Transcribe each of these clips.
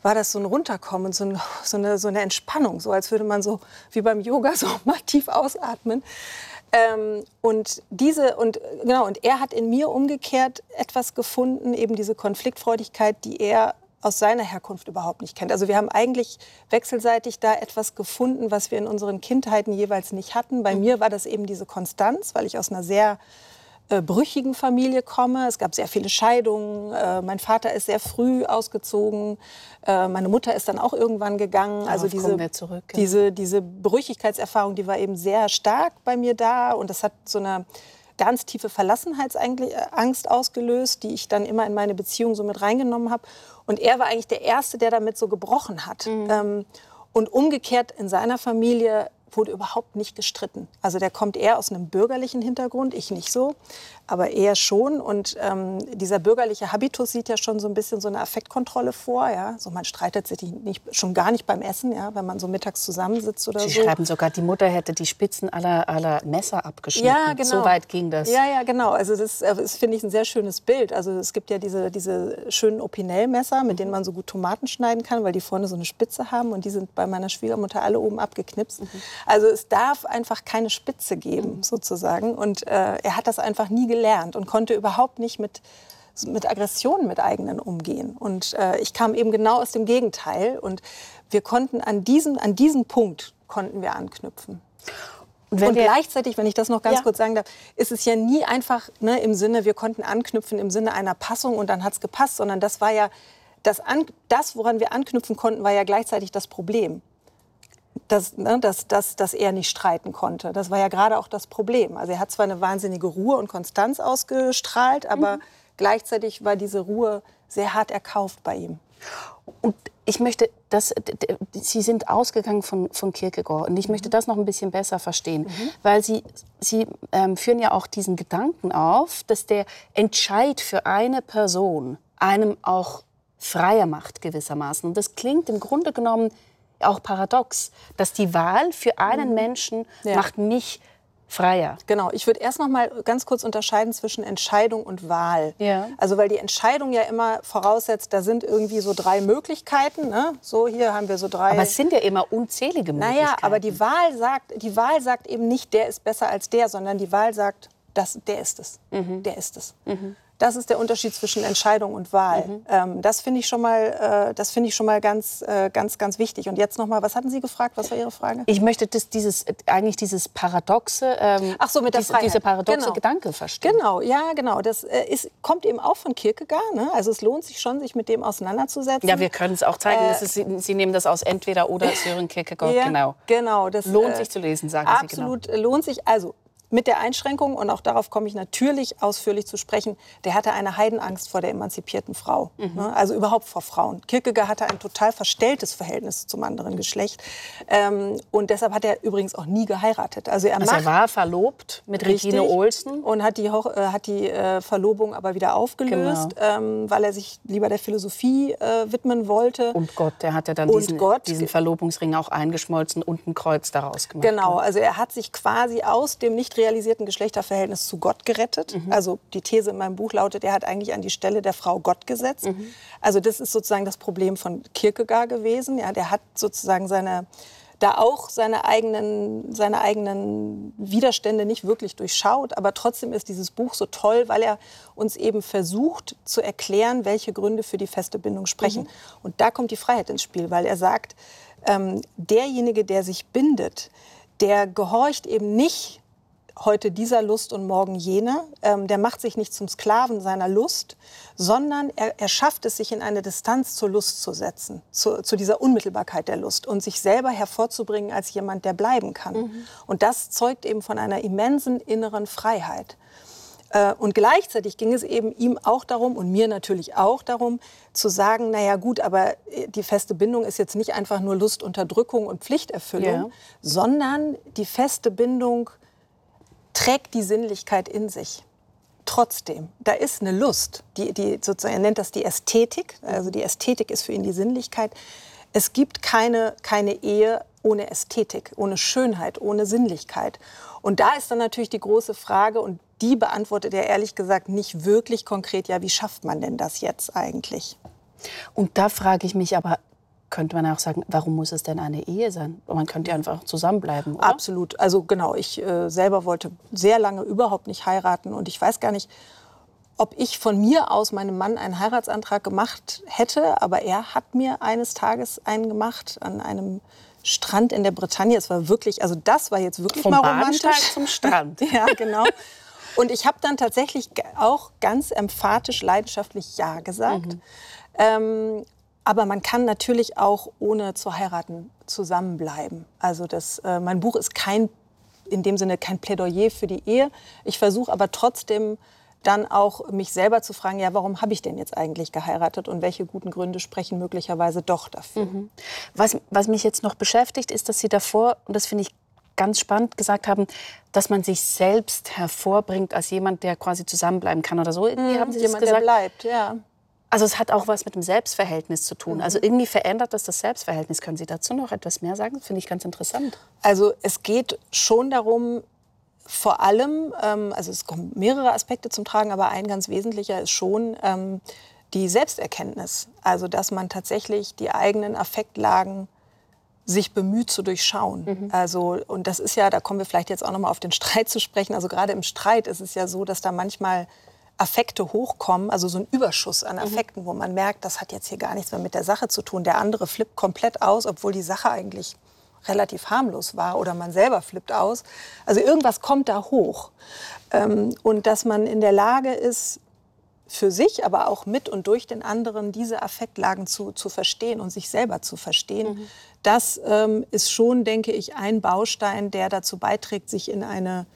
war das so ein Runterkommen, so eine Entspannung, so als würde man so wie beim Yoga so mal tief ausatmen. Und er hat in mir umgekehrt etwas gefunden, eben diese Konfliktfreudigkeit, die er aus seiner Herkunft überhaupt nicht kennt. Also wir haben eigentlich wechselseitig da etwas gefunden, was wir in unseren Kindheiten jeweils nicht hatten. Bei mir war das eben diese Konstanz, weil ich aus einer sehr brüchigen Familie komme. Es gab sehr viele Scheidungen. Mein Vater ist sehr früh ausgezogen. Meine Mutter ist dann auch irgendwann gegangen. Also diese Brüchigkeitserfahrung, die war eben sehr stark bei mir da. Und das hat so eine ganz tiefe Verlassenheitsangst ausgelöst, die ich dann immer in meine Beziehung so mit reingenommen habe. Und er war eigentlich der Erste, der damit so gebrochen hat. Und umgekehrt in seiner Familie wurde überhaupt nicht gestritten. Also der kommt eher aus einem bürgerlichen Hintergrund, ich nicht so, aber er schon. Und dieser bürgerliche Habitus sieht ja schon so ein bisschen so eine Affektkontrolle vor. Ja? So, man streitet sich schon gar nicht beim Essen, ja? Wenn man so mittags zusammensitzt oder so. Sie schreiben sogar, die Mutter hätte die Spitzen aller Messer abgeschnitten. Ja, genau. So weit ging das. Ja, genau. Also das finde ich ein sehr schönes Bild. Also es gibt ja diese schönen Opinel-Messer, mit denen man so gut Tomaten schneiden kann, weil die vorne so eine Spitze haben. Und die sind bei meiner Schwiegermutter alle oben abgeknipst. Also es darf einfach keine Spitze geben, sozusagen. Und er hat das einfach nie gelernt und konnte überhaupt nicht mit Aggressionen mit eigenen umgehen. Und ich kam eben genau aus dem Gegenteil. Und wir konnten an diesem Punkt konnten wir anknüpfen. Und gleichzeitig, wenn ich das noch ganz kurz sagen darf, ist es ja nie einfach im Sinne, wir konnten anknüpfen im Sinne einer Passung und dann hat es gepasst, sondern das war ja, das, woran wir anknüpfen konnten, war ja gleichzeitig das Problem. Dass er nicht streiten konnte. Das war ja gerade auch das Problem. Also er hat zwar eine wahnsinnige Ruhe und Konstanz ausgestrahlt, aber gleichzeitig war diese Ruhe sehr hart erkauft bei ihm. Und ich möchte, Sie sind ausgegangen von Kierkegaard und ich möchte das noch ein bisschen besser verstehen, weil Sie führen ja auch diesen Gedanken auf, dass der Entscheid für eine Person einem auch freier macht gewissermaßen. Und das klingt im Grunde genommen auch paradox, dass die Wahl für einen Menschen macht mich freier. Genau, ich würde erst noch mal ganz kurz unterscheiden zwischen Entscheidung und Wahl. Ja. Also weil die Entscheidung ja immer voraussetzt, da sind irgendwie so 3 Möglichkeiten. Ne? So, hier haben wir so 3. Aber es sind ja immer unzählige Möglichkeiten. Naja, aber die Wahl sagt eben nicht, der ist besser als der, sondern die Wahl sagt, der ist es. Der ist es. Das ist der Unterschied zwischen Entscheidung und Wahl. Das finde ich schon mal, ganz wichtig. Und jetzt noch mal, was hatten Sie gefragt? Was war Ihre Frage? Ich möchte dieses paradoxe, diese paradoxe Gedanke verstehen. Genau, ja, genau. Das kommt eben auch von Kierkegaard. Ne? Also es lohnt sich schon, sich mit dem auseinanderzusetzen. Ja, wir können es auch zeigen. Sie nehmen das aus Entweder oder Sören Kierkegaard. Ja, genau. Das lohnt sich zu lesen, sagen Sie. Absolut lohnt sich. Also mit der Einschränkung, und auch darauf komme ich natürlich ausführlich zu sprechen, der hatte eine Heidenangst vor der emanzipierten Frau. Ne? Also überhaupt vor Frauen. Kierkegaard hatte ein total verstelltes Verhältnis zum anderen Geschlecht. Und deshalb hat er übrigens auch nie geheiratet. Also er war verlobt mit Regine Olsen. Und hat die Verlobung aber wieder aufgelöst, weil er sich lieber der Philosophie widmen wollte. Und Gott, der hat ja dann diesen Verlobungsring auch eingeschmolzen und ein Kreuz daraus gemacht. Genau, also er hat sich quasi aus dem nicht realisierten Geschlechterverhältnis zu Gott gerettet. Also die These in meinem Buch lautet, er hat eigentlich an die Stelle der Frau Gott gesetzt. Also das ist sozusagen das Problem von Kierkegaard gewesen. Ja, der hat sozusagen seine eigenen Widerstände nicht wirklich durchschaut. Aber trotzdem ist dieses Buch so toll, weil er uns eben versucht zu erklären, welche Gründe für die feste Bindung sprechen. Und da kommt die Freiheit ins Spiel, weil er sagt, derjenige, der sich bindet, der gehorcht eben nicht heute dieser Lust und morgen jener. Der macht sich nicht zum Sklaven seiner Lust, sondern er schafft es, sich in eine Distanz zur Lust zu setzen, zu dieser Unmittelbarkeit der Lust und sich selber hervorzubringen als jemand, der bleiben kann. Und das zeugt eben von einer immensen inneren Freiheit. Und gleichzeitig ging es eben ihm auch darum, und mir natürlich auch darum, zu sagen, naja gut, aber die feste Bindung ist jetzt nicht einfach nur Lustunterdrückung und Pflichterfüllung, sondern die feste Bindung trägt die Sinnlichkeit in sich. Trotzdem, da ist eine Lust, die sozusagen, er nennt das die Ästhetik, also die Ästhetik ist für ihn die Sinnlichkeit. Es gibt keine Ehe ohne Ästhetik, ohne Schönheit, ohne Sinnlichkeit. Und da ist dann natürlich die große Frage, und die beantwortet er ehrlich gesagt nicht wirklich konkret, ja, wie schafft man denn das jetzt eigentlich? Und da frage ich mich aber, könnte man auch sagen, warum muss es denn eine Ehe sein? Man könnte ja einfach zusammenbleiben, oder? Absolut. Also genau, ich selber wollte sehr lange überhaupt nicht heiraten. Und ich weiß gar nicht, ob ich von mir aus meinem Mann einen Heiratsantrag gemacht hätte. Aber er hat mir eines Tages einen gemacht an einem Strand in der Bretagne. Es war wirklich, also das war jetzt wirklich mal romantisch. Vom Bahnsteig zum Strand. Ja, genau. Und ich habe dann tatsächlich auch ganz emphatisch, leidenschaftlich Ja gesagt. Aber man kann natürlich auch ohne zu heiraten zusammenbleiben. Also mein Buch ist in dem Sinne kein Plädoyer für die Ehe. Ich versuche aber trotzdem dann auch mich selber zu fragen, ja, warum habe ich denn jetzt eigentlich geheiratet und welche guten Gründe sprechen möglicherweise doch dafür. Was mich jetzt noch beschäftigt, ist, dass Sie davor, und das finde ich ganz spannend, gesagt haben, dass man sich selbst hervorbringt als jemand, der quasi zusammenbleiben kann oder so. Irgendwie haben Sie das gesagt. Der bleibt, ja. Also es hat auch was mit dem Selbstverhältnis zu tun. Also irgendwie verändert das Selbstverhältnis. Können Sie dazu noch etwas mehr sagen? Das finde ich ganz interessant. Also es geht schon darum, vor allem, also es kommen mehrere Aspekte zum Tragen, aber ein ganz wesentlicher ist schon die Selbsterkenntnis. Also dass man tatsächlich die eigenen Affektlagen sich bemüht zu durchschauen. Also, und das ist ja, da kommen wir vielleicht jetzt auch noch mal auf den Streit zu sprechen. Also gerade im Streit ist es ja so, dass da manchmal Affekte hochkommen, also so ein Überschuss an Affekten, wo man merkt, das hat jetzt hier gar nichts mehr mit der Sache zu tun. Der andere flippt komplett aus, obwohl die Sache eigentlich relativ harmlos war, oder man selber flippt aus. Also irgendwas kommt da hoch. Und dass man in der Lage ist, für sich, aber auch mit und durch den anderen diese Affektlagen zu verstehen und sich selber zu verstehen, das ist schon, denke ich, ein Baustein, der dazu beiträgt, sich in eine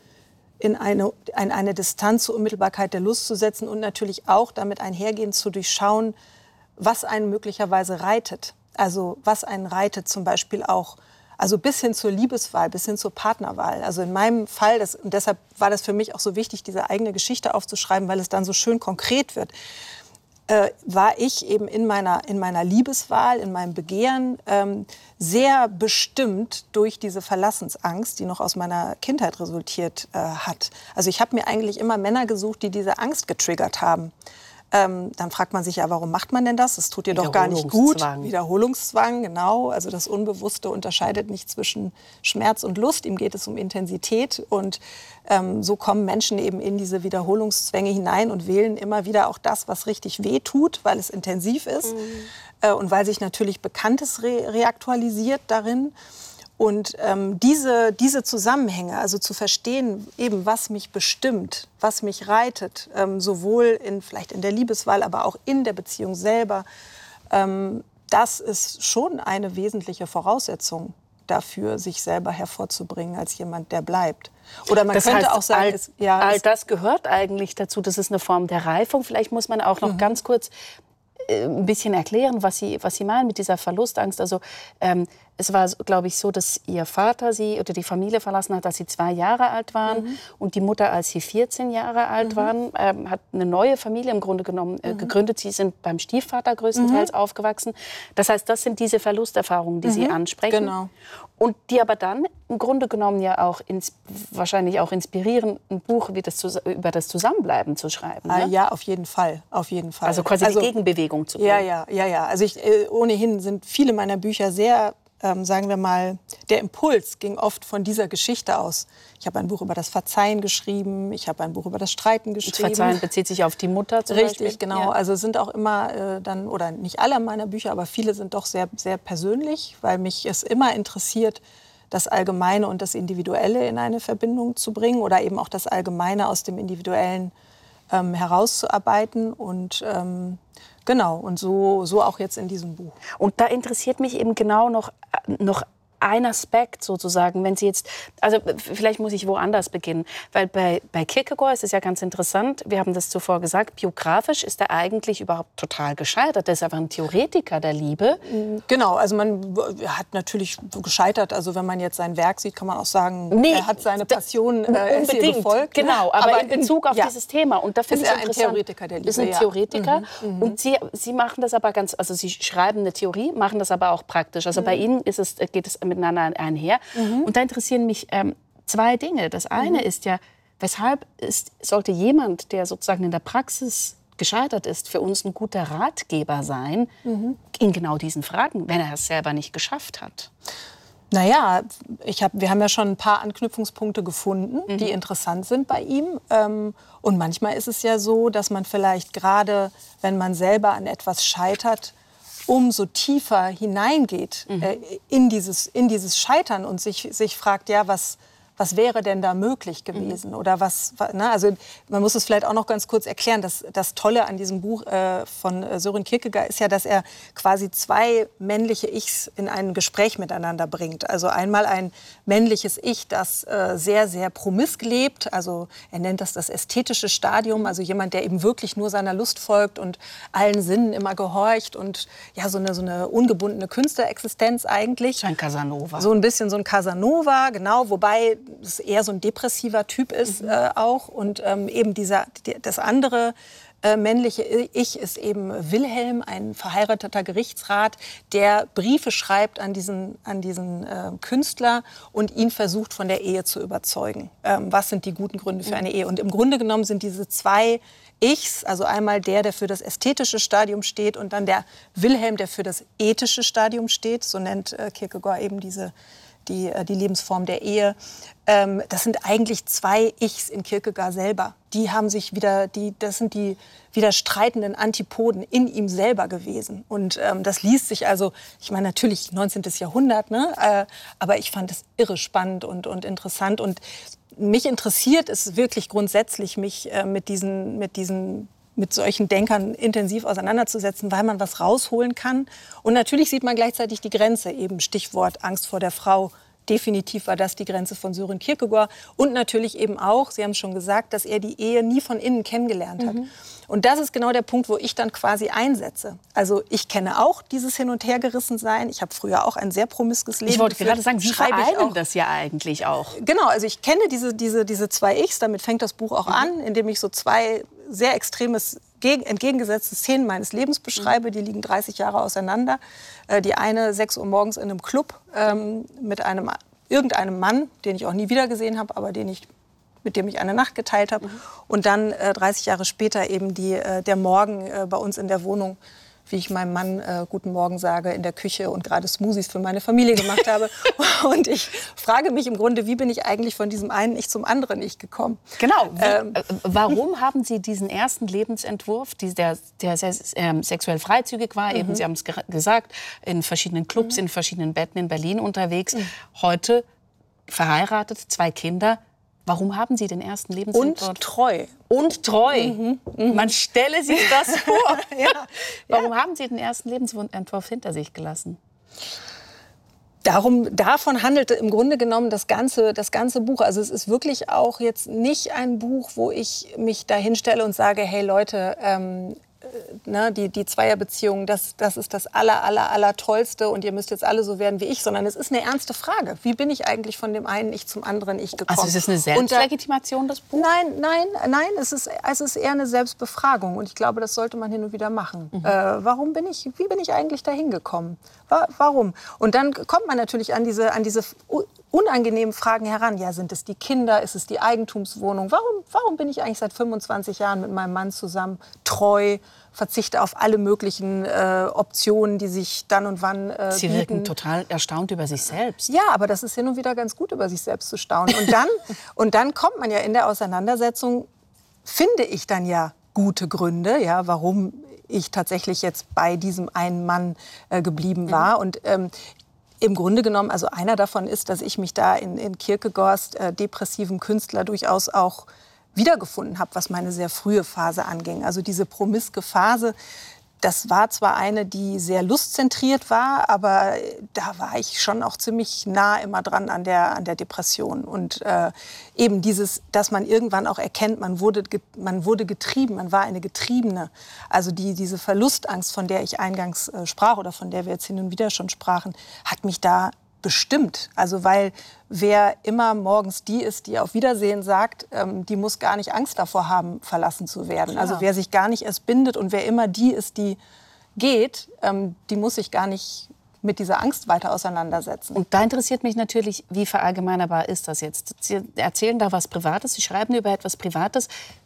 Distanz zur Unmittelbarkeit der Lust zu setzen und natürlich auch damit einhergehend zu durchschauen, was einen möglicherweise reitet. Also was einen reitet zum Beispiel auch, also bis hin zur Liebeswahl, bis hin zur Partnerwahl. Also in meinem Fall, und deshalb war das für mich auch so wichtig, diese eigene Geschichte aufzuschreiben, weil es dann so schön konkret wird, war ich eben in meiner Liebeswahl, in meinem Begehren sehr bestimmt durch diese Verlassensangst, die noch aus meiner Kindheit resultiert hat. Also ich habe mir eigentlich immer Männer gesucht, die diese Angst getriggert haben. Dann fragt man sich ja, warum macht man denn das? Das tut dir doch gar nicht gut. Wiederholungszwang, genau. Also das Unbewusste unterscheidet nicht zwischen Schmerz und Lust. Ihm geht es um Intensität. Und so kommen Menschen eben in diese Wiederholungszwänge hinein und wählen immer wieder auch das, was richtig weh tut, weil es intensiv ist. Und weil sich natürlich Bekanntes reaktualisiert darin. Und diese Zusammenhänge, also zu verstehen, eben was mich bestimmt, was mich reitet, sowohl vielleicht in der Liebeswahl, aber auch in der Beziehung selber, das ist schon eine wesentliche Voraussetzung dafür, sich selber hervorzubringen als jemand, der bleibt. Oder man könnte auch sagen, all das gehört eigentlich dazu. Das ist eine Form der Reifung. Vielleicht muss man auch noch ganz kurz ein bisschen erklären, was Sie meinen mit dieser Verlustangst. Also es war, glaube ich, so, dass Ihr Vater Sie oder die Familie verlassen hat, als Sie 2 Jahre alt waren, und die Mutter, als Sie 14 Jahre alt waren, hat eine neue Familie im Grunde genommen gegründet. Sie sind beim Stiefvater größtenteils aufgewachsen. Das heißt, das sind diese Verlusterfahrungen, die Sie ansprechen. Genau. Und die aber dann im Grunde genommen ja auch wahrscheinlich auch inspirieren, ein Buch über das Zusammenbleiben zu schreiben. Ne? Ja, auf jeden Fall. Also quasi die Gegenbewegung zu bringen. Ja. Also ohnehin sind viele meiner Bücher sehr, sagen wir mal, der Impuls ging oft von dieser Geschichte aus. Ich habe ein Buch über das Verzeihen geschrieben, ich habe ein Buch über das Streiten geschrieben. Das Verzeihen bezieht sich auf die Mutter zum Beispiel? Richtig, genau. Ja. Also sind auch immer oder nicht alle meiner Bücher, aber viele sind doch sehr, sehr persönlich, weil mich es immer interessiert, das Allgemeine und das Individuelle in eine Verbindung zu bringen oder eben auch das Allgemeine aus dem Individuellen herauszuarbeiten. Und genau, und so auch jetzt in diesem Buch. Und da interessiert mich eben genau noch ein Aspekt sozusagen, wenn Sie jetzt, also vielleicht muss ich woanders beginnen, weil bei Kierkegaard ist es ja ganz interessant, wir haben das zuvor gesagt, biografisch ist er eigentlich überhaupt total gescheitert, er ist einfach ein Theoretiker der Liebe. Genau, also man hat natürlich gescheitert, also wenn man jetzt sein Werk sieht, kann man auch sagen, er hat seine Passion unbedingt gefolgt. Genau, aber in Bezug auf dieses Thema. Und da finde ich ein Theoretiker der Liebe. Ist ein Theoretiker und Sie machen das aber also Sie schreiben eine Theorie, machen das aber auch praktisch. Also bei Ihnen geht es miteinander einher. Und da interessieren mich 2 Dinge. Das eine ist ja, weshalb sollte jemand, der sozusagen in der Praxis gescheitert ist, für uns ein guter Ratgeber sein in genau diesen Fragen, wenn er es selber nicht geschafft hat? Naja, wir haben ja schon ein paar Anknüpfungspunkte gefunden, die interessant sind bei ihm. Und manchmal ist es ja so, dass man vielleicht gerade, wenn man selber an etwas scheitert, umso tiefer hineingeht in dieses Scheitern und sich fragt, ja, was wäre denn da möglich gewesen? Oder also man muss es vielleicht auch noch ganz kurz erklären. Das Tolle an diesem Buch von Søren Kierkegaard ist ja, dass er quasi zwei männliche Ichs in ein Gespräch miteinander bringt. Also einmal ein männliches Ich, das sehr, sehr promisk lebt. Also er nennt das ästhetische Stadium. Also jemand, der eben wirklich nur seiner Lust folgt und allen Sinnen immer gehorcht. Und ja, so eine ungebundene Künstlerexistenz eigentlich. So ein Casanova. So ein bisschen so ein Casanova, genau. Wobei es eher so ein depressiver Typ ist auch. Und eben das andere männliche Ich ist eben Wilhelm, ein verheirateter Gerichtsrat, der Briefe schreibt an diesen Künstler und ihn versucht, von der Ehe zu überzeugen. Was sind die guten Gründe für eine Ehe? Und im Grunde genommen sind diese zwei Ichs, also einmal der für das ästhetische Stadium steht und dann der Wilhelm, der für das ethische Stadium steht. So nennt Kierkegaard eben die Lebensform der Ehe. Das sind eigentlich zwei Ichs in Kierkegaard selber. Die haben sich das sind die widerstreitenden Antipoden in ihm selber gewesen. Und das liest sich also, ich meine natürlich 19. Jahrhundert, ne? Aber ich fand es irre spannend und interessant. Und mich interessiert es wirklich grundsätzlich, mich mit solchen Denkern intensiv auseinanderzusetzen, weil man was rausholen kann. Und natürlich sieht man gleichzeitig die Grenze, eben Stichwort Angst vor der Frau. Definitiv war das die Grenze von Søren Kierkegaard. Und natürlich eben auch, Sie haben es schon gesagt, dass er die Ehe nie von innen kennengelernt hat. Und das ist genau der Punkt, wo ich dann quasi einsetze. Also ich kenne auch dieses Hin- und Hergerissensein. Ich habe früher auch ein sehr promiskes Leben. Ich wollte gerade sagen, Sie vereinen das ja eigentlich auch. Genau, also ich kenne diese zwei Ichs, damit fängt das Buch auch an, indem ich so zwei sehr entgegengesetzte Szenen meines Lebens beschreibe. Die liegen 30 Jahre auseinander. Die eine 6 Uhr morgens in einem Club mit irgendeinem Mann, den ich auch nie wiedergesehen habe, aber mit dem ich eine Nacht geteilt habe. Und dann 30 Jahre später eben der Morgen bei uns in der Wohnung, wie ich meinem Mann Guten Morgen sage, in der Küche und gerade Smoothies für meine Familie gemacht habe. Und ich frage mich im Grunde, wie bin ich eigentlich von diesem einen Ich zum anderen Ich gekommen? Genau. Warum haben Sie diesen ersten Lebensentwurf, der sehr sexuell freizügig war, eben, Sie haben es gesagt, in verschiedenen Clubs, in verschiedenen Betten in Berlin unterwegs, heute verheiratet, 2 Kinder. Warum haben Sie den ersten Lebensentwurf? Und treu. Und treu. Man stelle sich das vor. Warum haben Sie den ersten Lebensentwurf hinter sich gelassen? Davon handelte im Grunde genommen das ganze Buch. Also es ist wirklich auch jetzt nicht ein Buch, wo ich mich da hinstelle und sage, hey Leute, die Zweierbeziehung, das ist das aller Tollste und ihr müsst jetzt alle so werden wie ich, sondern es ist eine ernste Frage. Wie bin ich eigentlich von dem einen Ich zum anderen Ich gekommen? Also ist es eine Selbstlegitimation, das Buch? Nein, es ist eher eine Selbstbefragung und ich glaube, das sollte man hin und wieder machen. Wie bin ich eigentlich dahin gekommen? Warum? Und dann kommt man natürlich an diese unangenehmen Fragen heran. Ja, sind es die Kinder? Ist es die Eigentumswohnung? Warum bin ich eigentlich seit 25 Jahren mit meinem Mann zusammen, treu, verzichte auf alle möglichen Optionen, die sich dann und wann Sie wirken total erstaunt über sich selbst. Ja, aber das ist hin und wieder ganz gut, über sich selbst zu staunen. Und dann kommt man ja in der Auseinandersetzung, finde ich dann ja gute Gründe, ja, warum ich tatsächlich jetzt bei diesem einen Mann geblieben war. Und im Grunde genommen, also einer davon ist, dass ich mich da in Kierkegaards depressiven Künstler durchaus auch wiedergefunden habe, was meine sehr frühe Phase anging. Also diese promiske Phase, das war zwar eine, die sehr lustzentriert war, aber da war ich schon auch ziemlich nah immer dran an der Depression. Und eben dieses, dass man irgendwann auch erkennt, man wurde getrieben, man war eine Getriebene. Also diese Verlustangst, von der ich eingangs sprach oder von der wir jetzt hin und wieder schon sprachen, hat mich da bestimmt. Also weil wer immer morgens die ist, die auf Wiedersehen sagt, die muss gar nicht Angst davor haben, verlassen zu werden. Klar. Also wer sich gar nicht erst bindet und wer immer die ist, die geht, die muss sich gar nicht mit dieser Angst weiter auseinandersetzen. Und da interessiert mich natürlich, wie verallgemeinerbar ist das jetzt? Sie erzählen da was Privates, Sie schreiben über etwas Privates.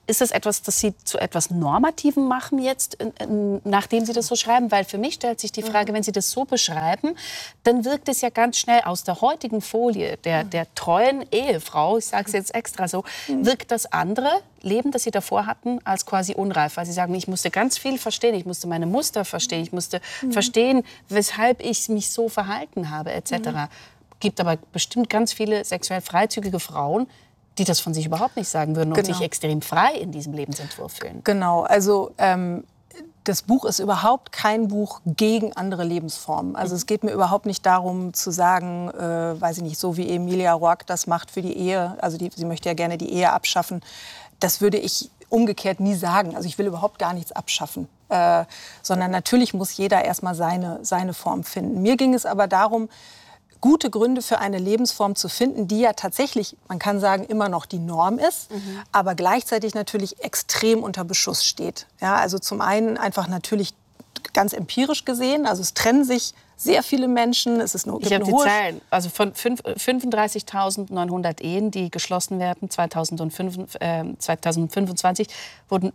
ist das etwas, das Sie zu etwas Normativem machen jetzt, nachdem Sie das so schreiben? Weil für mich stellt sich die Frage, wenn Sie das so beschreiben, dann wirkt es ja ganz schnell aus der heutigen Folie der treuen Ehefrau, ich sage es jetzt extra so, wirkt das andere Leben, das Sie davor hatten, als quasi unreif. Weil Sie sagen, ich musste ganz viel verstehen, ich musste meine Muster verstehen, ich musste verstehen, weshalb ich mich so verhalten habe, etc. Gibt aber bestimmt ganz viele sexuell freizügige Frauen, die das von sich überhaupt nicht sagen würden und sich extrem frei in diesem Lebensentwurf fühlen. Genau, also das Buch ist überhaupt kein Buch gegen andere Lebensformen. Also es geht mir überhaupt nicht darum zu sagen, weiß ich nicht, so wie Emilia Roark das macht für die Ehe, also sie möchte ja gerne die Ehe abschaffen. Das würde ich umgekehrt nie sagen. Also ich will überhaupt gar nichts abschaffen. Sondern natürlich muss jeder erstmal seine Form finden. Mir ging es aber darum, gute Gründe für eine Lebensform zu finden, die ja tatsächlich, man kann sagen, immer noch die Norm ist, aber gleichzeitig natürlich extrem unter Beschuss steht. Ja, also zum einen einfach natürlich ganz empirisch gesehen, also es trennen sich sehr viele Menschen. Es ist ich habe die Zahlen, also von 35.900 Ehen, die geschlossen werden, 2025 wurden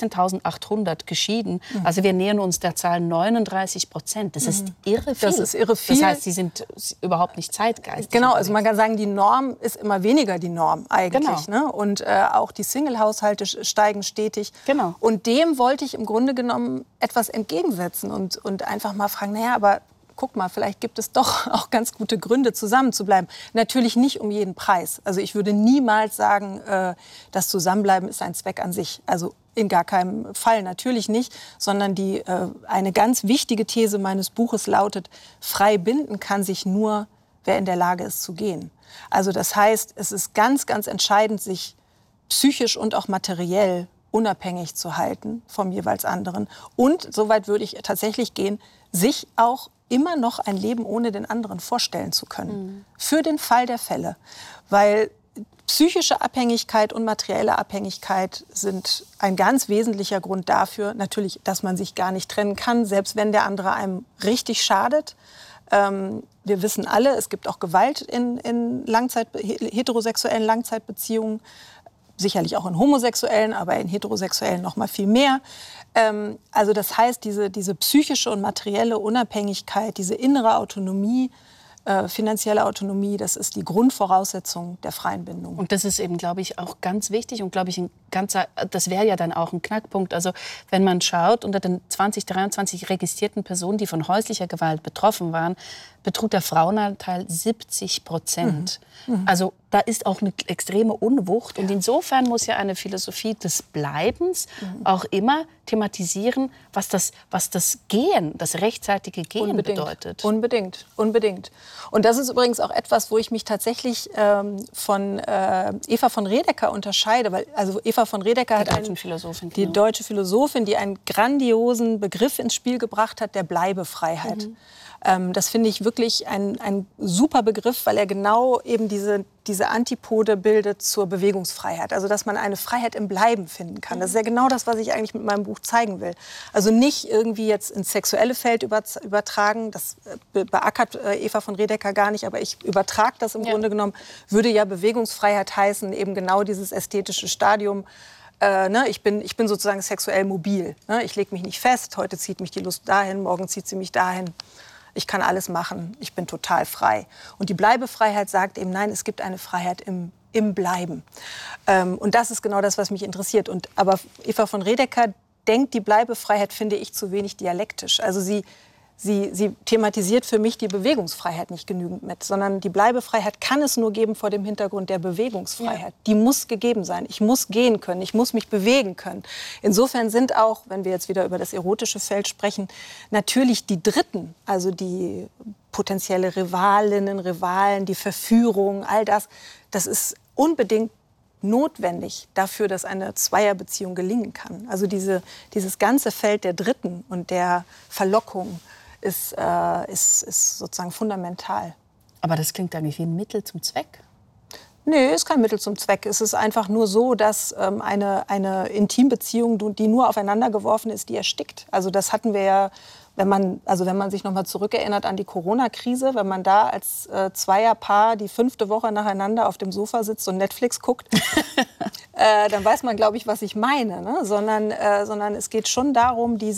15.800 geschieden. Also wir nähern uns der Zahl 39%. Das ist irre viel. Das ist irre viel. Das heißt, sie sind überhaupt nicht zeitgeistig. Genau, also man kann sagen, die Norm ist immer weniger die Norm eigentlich. Genau. Ne? Und auch die Single-Haushalte steigen stetig. Genau. Und dem wollte ich im Grunde genommen etwas entgegensetzen und einfach mal fragen, naja, aber guck mal, vielleicht gibt es doch auch ganz gute Gründe, zusammenzubleiben. Natürlich nicht um jeden Preis. Also ich würde niemals sagen, das Zusammenbleiben ist ein Zweck an sich. Also in gar keinem Fall, natürlich nicht. Sondern eine ganz wichtige These meines Buches lautet, frei binden kann sich nur, wer in der Lage ist zu gehen. Also das heißt, es ist ganz, ganz entscheidend, sich psychisch und auch materiell unabhängig zu halten vom jeweils anderen. Und, soweit würde ich tatsächlich gehen, sich auch immer noch ein Leben ohne den anderen vorstellen zu können. Für den Fall der Fälle. Weil psychische Abhängigkeit und materielle Abhängigkeit sind ein ganz wesentlicher Grund dafür, natürlich, dass man sich gar nicht trennen kann, selbst wenn der andere einem richtig schadet. Wir wissen alle, es gibt auch Gewalt in heterosexuellen Langzeitbeziehungen. Sicherlich auch in homosexuellen, aber in heterosexuellen noch mal viel mehr. Also das heißt, diese psychische und materielle Unabhängigkeit, diese innere Autonomie, finanzielle Autonomie, das ist die Grundvoraussetzung der freien Bindung. Und das ist eben, glaube ich, auch ganz wichtig und, glaube ich, das wäre ja dann auch ein Knackpunkt. Also wenn man schaut, unter den 2023 registrierten Personen, die von häuslicher Gewalt betroffen waren, betrug der Frauenanteil 70%. Also da ist auch eine extreme Unwucht. Und insofern muss ja eine Philosophie des Bleibens auch immer thematisieren, was das Gehen, das rechtzeitige Gehen bedeutet. Unbedingt. Und das ist übrigens auch etwas, wo ich mich tatsächlich von Eva von Redeker unterscheide. Weil, also Eva von Redeker hat die deutsche Philosophin, die einen grandiosen Begriff ins Spiel gebracht hat, der Bleibefreiheit. Das finde ich wirklich ein super Begriff, weil er genau eben diese Antipode bildet zur Bewegungsfreiheit. Also dass man eine Freiheit im Bleiben finden kann. Das ist ja genau das, was ich eigentlich mit meinem Buch zeigen will. Also nicht irgendwie jetzt ins sexuelle Feld übertragen, das beackert Eva von Redeker gar nicht, aber ich übertrage das im Grunde genommen, würde ja Bewegungsfreiheit heißen, eben genau dieses ästhetische Stadium. Ich bin sozusagen sexuell mobil. Ich lege mich nicht fest, heute zieht mich die Lust dahin, morgen zieht sie mich dahin. Ich kann alles machen, ich bin total frei. Und die Bleibefreiheit sagt eben, nein, es gibt eine Freiheit im Bleiben. Und das ist genau das, was mich interessiert. Aber Eva von Redeker denkt die Bleibefreiheit, finde ich, zu wenig dialektisch. Also sie thematisiert für mich die Bewegungsfreiheit nicht genügend mit, sondern die Bleibefreiheit kann es nur geben vor dem Hintergrund der Bewegungsfreiheit. Ja. Die muss gegeben sein. Ich muss gehen können, ich muss mich bewegen können. Insofern sind auch, wenn wir jetzt wieder über das erotische Feld sprechen, natürlich die Dritten, also die potenzielle Rivalinnen, Rivalen, die Verführung, all das, das ist unbedingt notwendig dafür, dass eine Zweierbeziehung gelingen kann. Also dieses ganze Feld der Dritten und der Verlockung ist sozusagen fundamental. Aber das klingt eigentlich wie ein Mittel zum Zweck. Nee, ist kein Mittel zum Zweck. Es ist einfach nur so, dass eine Intimbeziehung, die nur aufeinander geworfen ist, die erstickt. Also das hatten wir ja, wenn man sich noch mal zurückerinnert an die Corona-Krise, wenn man da als Zweierpaar die 5. Woche nacheinander auf dem Sofa sitzt und Netflix guckt, dann weiß man, glaube ich, was ich meine. Ne? Sondern es geht schon darum, die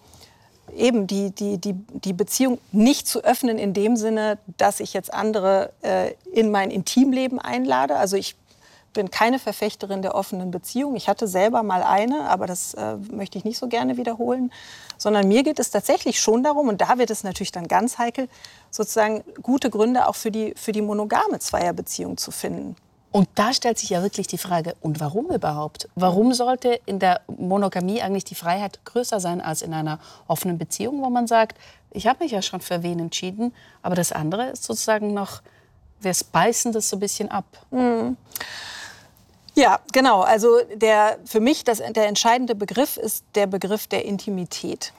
Beziehung nicht zu öffnen in dem Sinne, dass ich jetzt andere in mein Intimleben einlade. Also ich bin keine Verfechterin der offenen Beziehung. Ich hatte selber mal eine, aber das möchte ich nicht so gerne wiederholen. Sondern mir geht es tatsächlich schon darum, und da wird es natürlich dann ganz heikel, sozusagen gute Gründe auch für die monogame Zweierbeziehung zu finden. Und da stellt sich ja wirklich die Frage, und warum überhaupt? Warum sollte in der Monogamie eigentlich die Freiheit größer sein als in einer offenen Beziehung, wo man sagt, ich habe mich ja schon für wen entschieden, aber das andere ist sozusagen noch, wir beißen das so ein bisschen ab. Mhm. Ja, genau. Also für mich der entscheidende Begriff ist der Begriff der Intimität.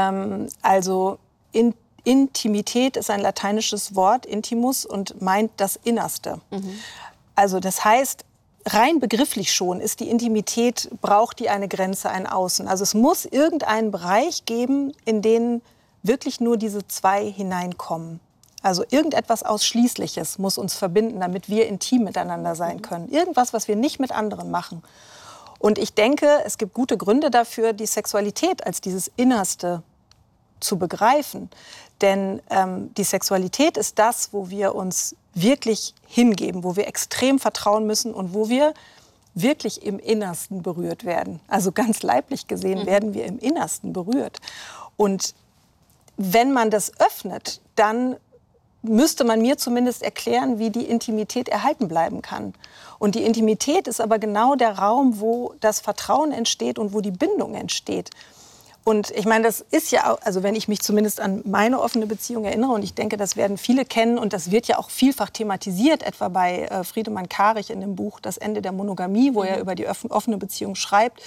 Intimität ist ein lateinisches Wort, intimus, und meint das Innerste. Also das heißt, rein begrifflich schon ist die Intimität, braucht die eine Grenze, ein Außen. Also es muss irgendeinen Bereich geben, in den wirklich nur diese zwei hineinkommen. Also irgendetwas Ausschließliches muss uns verbinden, damit wir intim miteinander sein können. Irgendwas, was wir nicht mit anderen machen. Und ich denke, es gibt gute Gründe dafür, die Sexualität als dieses Innerste zu begreifen. Denn die Sexualität ist das, wo wir uns wirklich hingeben, wo wir extrem vertrauen müssen und wo wir wirklich im Innersten berührt werden. Also ganz leiblich gesehen werden wir im Innersten berührt. Und wenn man das öffnet, dann müsste man mir zumindest erklären, wie die Intimität erhalten bleiben kann. Und die Intimität ist aber genau der Raum, wo das Vertrauen entsteht und wo die Bindung entsteht. Und ich meine, das ist ja auch, also wenn ich mich zumindest an meine offene Beziehung erinnere, und ich denke, das werden viele kennen, und das wird ja auch vielfach thematisiert, etwa bei Friedemann Karich in dem Buch Das Ende der Monogamie, wo er über die offene Beziehung schreibt.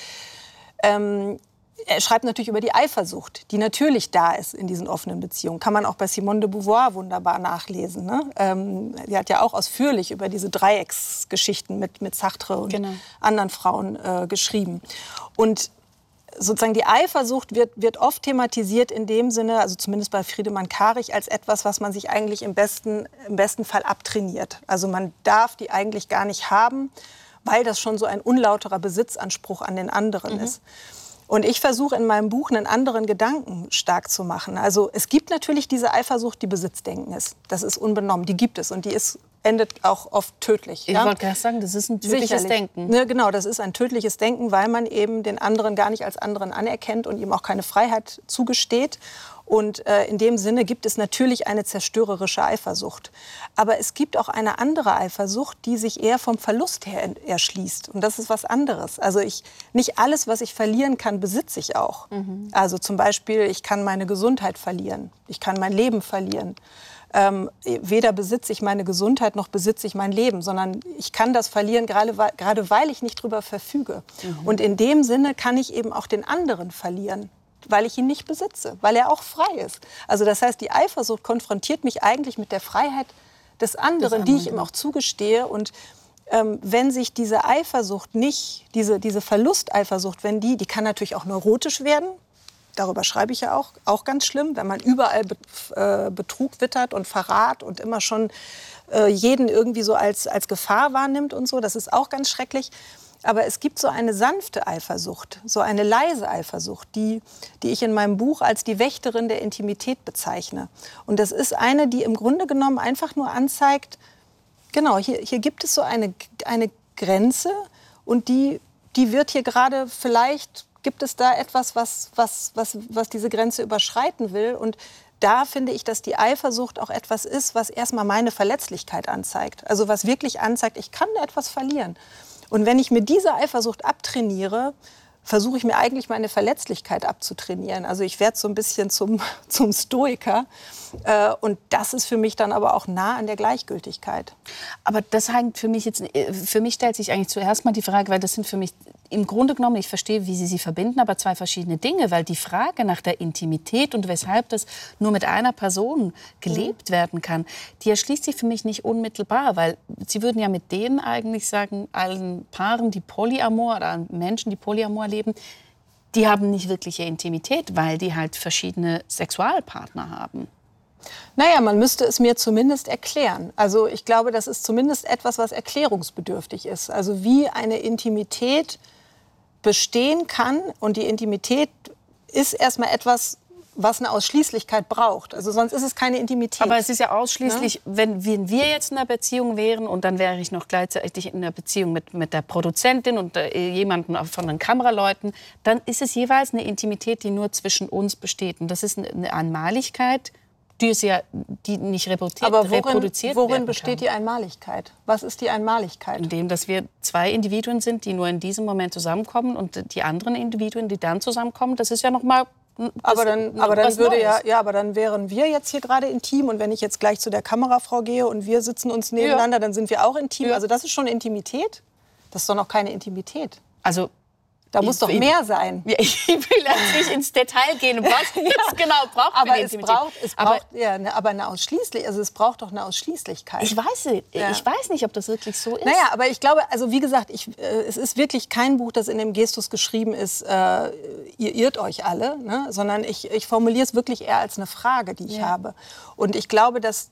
Er schreibt natürlich über die Eifersucht, die natürlich da ist in diesen offenen Beziehungen. Kann man auch bei Simone de Beauvoir wunderbar nachlesen. Ne? Sie hat ja auch ausführlich über diese Dreiecksgeschichten mit Sartre und anderen Frauen geschrieben. Und sozusagen die Eifersucht wird oft thematisiert in dem Sinne, also zumindest bei Friedemann Karich, als etwas, was man sich eigentlich im besten Fall abtrainiert. Also man darf die eigentlich gar nicht haben, weil das schon so ein unlauterer Besitzanspruch an den anderen ist. Und ich versuche in meinem Buch einen anderen Gedanken stark zu machen. Also es gibt natürlich diese Eifersucht, die Besitzdenken ist. Das ist unbenommen, die gibt es, und die endet auch oft tödlich. Ich wollte gerade sagen, das ist ein tödliches Denken. Ne, genau, das ist ein tödliches Denken, weil man eben den anderen gar nicht als anderen anerkennt und ihm auch keine Freiheit zugesteht. Und in dem Sinne gibt es natürlich eine zerstörerische Eifersucht. Aber es gibt auch eine andere Eifersucht, die sich eher vom Verlust her erschließt. Und das ist was anderes. Also nicht alles, was ich verlieren kann, besitze ich auch. Also zum Beispiel, ich kann meine Gesundheit verlieren. Ich kann mein Leben verlieren. Weder besitze ich meine Gesundheit noch besitze ich mein Leben, sondern ich kann das verlieren, gerade weil ich nicht drüber verfüge. Und in dem Sinne kann ich eben auch den anderen verlieren, weil ich ihn nicht besitze, weil er auch frei ist. Also das heißt, die Eifersucht konfrontiert mich eigentlich mit der Freiheit des anderen, die ich ihm auch zugestehe. Und wenn sich diese Eifersucht nicht, diese Verlusteifersucht, wenn die kann natürlich auch neurotisch werden. Darüber schreibe ich ja auch ganz schlimm, wenn man überall Betrug wittert und Verrat und immer schon jeden irgendwie so als Gefahr wahrnimmt und so. Das ist auch ganz schrecklich. Aber es gibt so eine sanfte Eifersucht, so eine leise Eifersucht, die ich in meinem Buch als die Wächterin der Intimität bezeichne. Und das ist eine, die im Grunde genommen einfach nur anzeigt, genau, hier gibt es so eine Grenze, und die wird hier gerade vielleicht, gibt es da etwas, was diese Grenze überschreiten will. Und da finde ich, dass die Eifersucht auch etwas ist, was erstmal meine Verletzlichkeit anzeigt. Also was wirklich anzeigt, ich kann etwas verlieren. Und wenn ich mir diese Eifersucht abtrainiere, versuche ich mir eigentlich meine Verletzlichkeit abzutrainieren. Also ich werde so ein bisschen zum Stoiker. Und das ist für mich dann aber auch nah an der Gleichgültigkeit. Aber das hängt für mich stellt sich eigentlich zuerst mal die Frage, weil das sind für mich im Grunde genommen, ich verstehe, wie Sie verbinden, aber zwei verschiedene Dinge, weil die Frage nach der Intimität und weshalb das nur mit einer Person gelebt werden kann, die erschließt sich für mich nicht unmittelbar, weil Sie würden ja mit denen eigentlich sagen, allen Paaren, die Polyamor oder allen Menschen, die Polyamor leben, die haben nicht wirkliche Intimität, weil die halt verschiedene Sexualpartner haben. Naja, man müsste es mir zumindest erklären. Also ich glaube, das ist zumindest etwas, was erklärungsbedürftig ist. Also wie eine Intimität bestehen kann. Und die Intimität ist erstmal etwas, was eine Ausschließlichkeit braucht. Also sonst ist es keine Intimität. Aber es ist ja ausschließlich, wenn wir jetzt in einer Beziehung wären und dann wäre ich noch gleichzeitig in einer Beziehung mit der Produzentin und jemandem von den Kameraleuten, dann ist es jeweils eine Intimität, die nur zwischen uns besteht. Und das ist eine Einmaligkeit, die nicht reproduziert werden kann. Worin besteht die Einmaligkeit? Was ist die Einmaligkeit? Indem, dass wir zwei Individuen sind, die nur in diesem Moment zusammenkommen und die anderen Individuen, die dann zusammenkommen, das ist ja noch mal aber dann wären wir jetzt hier gerade intim und wenn ich jetzt gleich zu der Kamerafrau gehe und wir sitzen uns nebeneinander, dann sind wir auch intim. Ja. Also das ist schon Intimität? Das ist doch noch keine Intimität. Also da muss doch mehr sein. Ja, ich will jetzt nicht ins Detail gehen, was es genau braucht. Aber es braucht doch eine Ausschließlichkeit. Ich weiß nicht, ob das wirklich so ist. Naja, aber ich glaube, also wie gesagt, es ist wirklich kein Buch, das in dem Gestus geschrieben ist, ihr irrt euch alle, ne? Sondern ich formuliere es wirklich eher als eine Frage, die ich habe. Und ich glaube, dass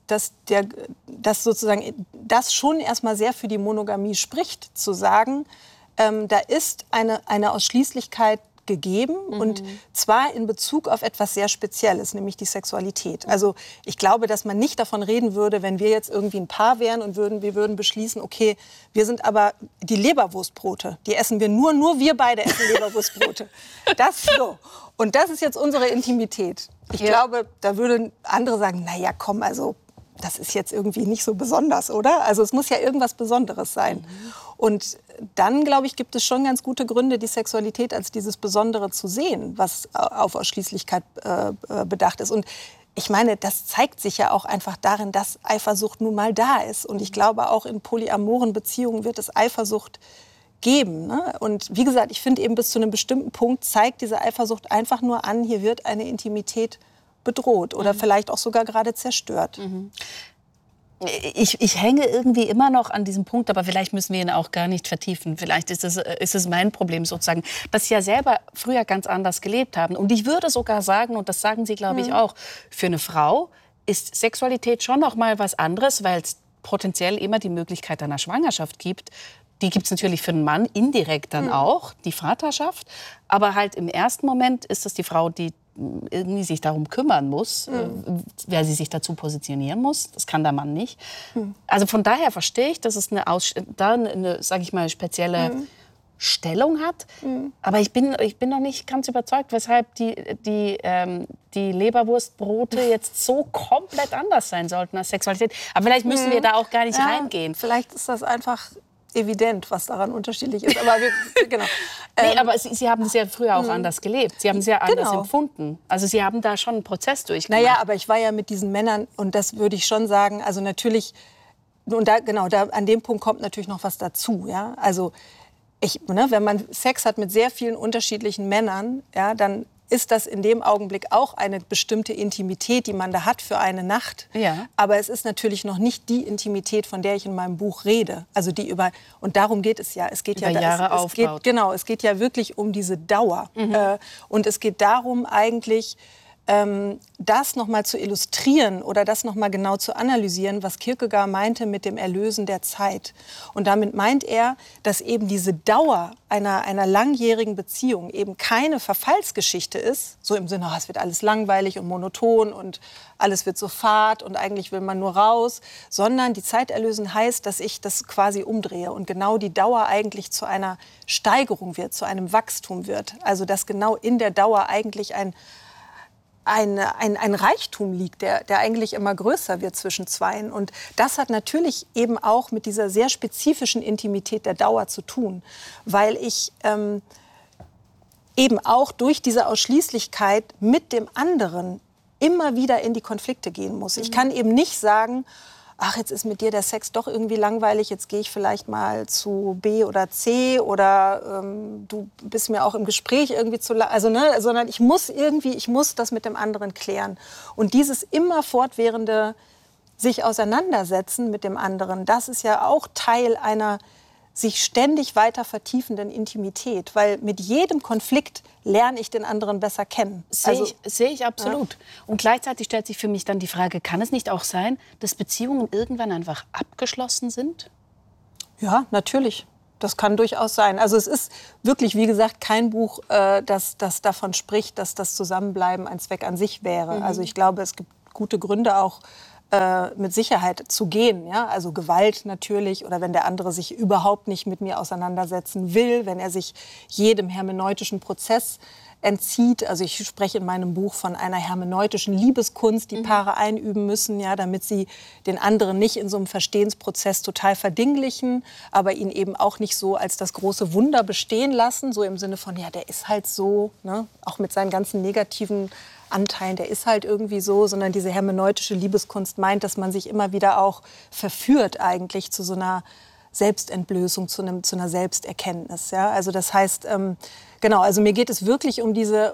sozusagen das schon erstmal sehr für die Monogamie spricht, zu sagen, da ist eine Ausschließlichkeit gegeben und zwar in Bezug auf etwas sehr Spezielles, nämlich die Sexualität. Also ich glaube, dass man nicht davon reden würde, wenn wir jetzt irgendwie ein Paar wären und wir würden beschließen, okay, wir sind aber die Leberwurstbrote, die essen wir nur wir beide essen Leberwurstbrote. Das so. Und das ist jetzt unsere Intimität. Ich glaube, da würden andere sagen, naja, komm, also das ist jetzt irgendwie nicht so besonders, oder? Also es muss ja irgendwas Besonderes sein. Und dann, glaube ich, gibt es schon ganz gute Gründe, die Sexualität als dieses Besondere zu sehen, was auf Ausschließlichkeit bedacht ist. Und ich meine, das zeigt sich ja auch einfach darin, dass Eifersucht nun mal da ist. Und ich glaube, auch in polyamoren Beziehungen wird es Eifersucht geben. Ne? Und wie gesagt, ich finde eben bis zu einem bestimmten Punkt zeigt diese Eifersucht einfach nur an, hier wird eine Intimität bedroht oder vielleicht auch sogar gerade zerstört. Ich hänge irgendwie immer noch an diesem Punkt, aber vielleicht müssen wir ihn auch gar nicht vertiefen. Vielleicht ist es mein Problem sozusagen, dass Sie ja selber früher ganz anders gelebt haben. Und ich würde sogar sagen, und das sagen Sie, glaube ich, auch, für eine Frau ist Sexualität schon noch mal was anderes, weil es potenziell immer die Möglichkeit einer Schwangerschaft gibt. Die gibt es natürlich für einen Mann indirekt dann auch, die Vaterschaft. Aber halt im ersten Moment ist das die Frau, die irgendwie sich darum kümmern muss, wer sie sich dazu positionieren muss. Das kann der Mann nicht. Also von daher verstehe ich, dass es eine sage ich mal, spezielle Stellung hat. Aber ich bin noch nicht ganz überzeugt, weshalb die Leberwurstbrote jetzt so komplett anders sein sollten als Sexualität. Aber vielleicht müssen wir da auch gar nicht reingehen. Vielleicht ist das einfach evident, was daran unterschiedlich ist. Aber genau. Nee, aber Sie haben es ja früher auch anders gelebt. Sie haben es ja anders empfunden. Also Sie haben da schon einen Prozess durchgemacht. Naja, aber ich war ja mit diesen Männern, und das würde ich schon sagen, also natürlich, und an dem Punkt kommt natürlich noch was dazu. Ja? Also wenn man Sex hat mit sehr vielen unterschiedlichen Männern, ja, dann ist das in dem Augenblick auch eine bestimmte Intimität, die man da hat für eine Nacht. Ja. Aber es ist natürlich noch nicht die Intimität, von der ich in meinem Buch rede. Also und darum geht es ja. Es geht über Jahre aufbaut. Es geht ja wirklich um diese Dauer. Und es geht darum eigentlich, das noch mal zu illustrieren oder das noch mal genau zu analysieren, was Kierkegaard meinte mit dem Erlösen der Zeit. Und damit meint er, dass eben diese Dauer einer langjährigen Beziehung eben keine Verfallsgeschichte ist, so im Sinne, es wird alles langweilig und monoton und alles wird so fad und eigentlich will man nur raus, sondern die Zeit erlösen heißt, dass ich das quasi umdrehe und genau die Dauer eigentlich zu einer Steigerung wird, zu einem Wachstum wird. Also dass genau in der Dauer eigentlich ein Reichtum liegt, der eigentlich immer größer wird zwischen Zweien. Und das hat natürlich eben auch mit dieser sehr spezifischen Intimität der Dauer zu tun, weil ich eben auch durch diese Ausschließlichkeit mit dem anderen immer wieder in die Konflikte gehen muss. Ich kann eben nicht sagen, ach, jetzt ist mit dir der Sex doch irgendwie langweilig, jetzt gehe ich vielleicht mal zu B oder C oder du bist mir auch im Gespräch irgendwie zu lang. Also, ne, sondern ich muss das mit dem anderen klären. Und dieses immer fortwährende sich auseinandersetzen mit dem anderen, das ist ja auch Teil einer sich ständig weiter vertiefenden Intimität, weil mit jedem Konflikt lerne ich den anderen besser kennen. Sehe ich absolut. Ja. Und gleichzeitig stellt sich für mich dann die Frage, kann es nicht auch sein, dass Beziehungen irgendwann einfach abgeschlossen sind? Ja, natürlich. Das kann durchaus sein. Also es ist wirklich, wie gesagt, kein Buch, das davon spricht, dass das Zusammenbleiben ein Zweck an sich wäre. Also ich glaube, es gibt gute Gründe auch, mit Sicherheit zu gehen. Ja? Also Gewalt natürlich oder wenn der andere sich überhaupt nicht mit mir auseinandersetzen will, wenn er sich jedem hermeneutischen Prozess entzieht. Also ich spreche in meinem Buch von einer hermeneutischen Liebeskunst, die Paare einüben müssen, ja, damit sie den anderen nicht in so einem Verstehensprozess total verdinglichen, aber ihn eben auch nicht so als das große Wunder bestehen lassen, so im Sinne von, ja, der ist halt so, ne? Auch mit seinen ganzen negativen Anteilen, der ist halt irgendwie so, sondern diese hermeneutische Liebeskunst meint, dass man sich immer wieder auch verführt eigentlich zu so einer Selbstentblößung, zu einer Selbsterkenntnis. Ja? Also das heißt, genau, also mir geht es wirklich um diese